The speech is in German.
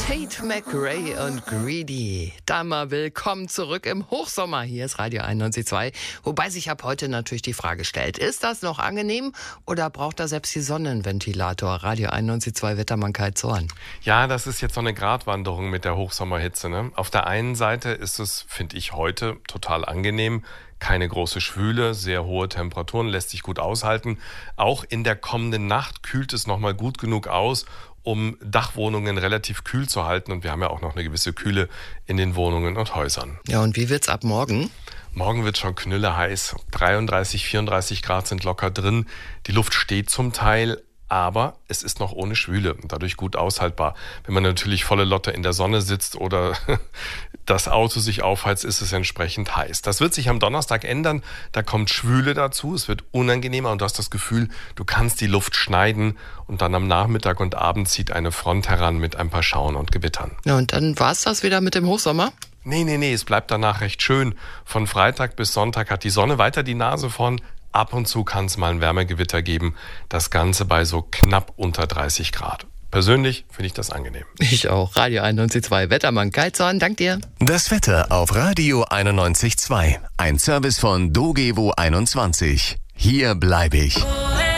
Tate McRae und Greedy. Da mal willkommen zurück im Hochsommer. Hier ist Radio 91.2. Wobei sich ab heute natürlich die Frage stellt, ist das noch angenehm oder braucht da selbst die Sonne einen Ventilator? Radio 91.2 Wettermann Kai Zorn. Ja, das ist jetzt so eine Gratwanderung mit der Hochsommerhitze, ne? Auf der einen Seite ist es, finde ich, heute total angenehm. Keine große Schwüle, sehr hohe Temperaturen, lässt sich gut aushalten. Auch in der kommenden Nacht kühlt es nochmal gut genug aus, um Dachwohnungen relativ kühl zu halten. Und wir haben ja auch noch eine gewisse Kühle in den Wohnungen und Häusern. Ja, und wie wird's ab morgen? Morgen wird schon knülleheiß. 33, 34 Grad sind locker drin. Die Luft steht zum Teil, aber es ist noch ohne Schwüle und dadurch gut aushaltbar. Wenn man natürlich volle Lotte in der Sonne sitzt oder das Auto sich aufheizt, ist es entsprechend heiß. Das wird sich am Donnerstag ändern. Da kommt Schwüle dazu. Es wird unangenehmer und du hast das Gefühl, du kannst die Luft schneiden. Und dann am Nachmittag und Abend zieht eine Front heran mit ein paar Schauern und Gewittern. Ja, und dann war's das wieder mit dem Hochsommer? Nee, es bleibt danach recht schön. Von Freitag bis Sonntag hat die Sonne weiter die Nase vorn. Ab und zu kann es mal ein Wärmegewitter geben. Das Ganze bei so knapp unter 30 Grad. Persönlich finde ich das angenehm. Ich auch. Radio 91.2 Wettermann Kai Zorn, dank dir. Das Wetter auf Radio 91.2. Ein Service von Dogevo 21. Hier bleibe ich.